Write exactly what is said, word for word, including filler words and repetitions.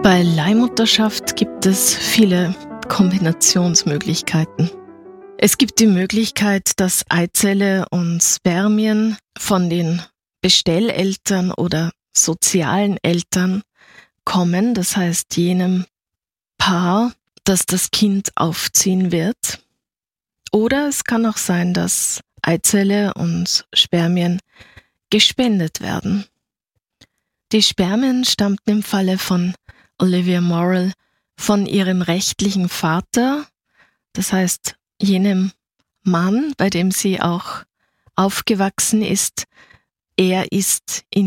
Bei Leihmutterschaft gibt es viele Kombinationsmöglichkeiten. Es gibt die Möglichkeit, dass Eizelle und Spermien von den Bestelleltern oder sozialen Eltern kommen, das heißt jenem Paar, das das Kind aufziehen wird. Oder es kann auch sein, dass Eizelle und Spermien gespendet werden. Die Spermien stammten im Falle von Olivia Morrill von ihrem rechtlichen Vater, das heißt jenem Mann, bei dem sie auch aufgewachsen ist. Er ist in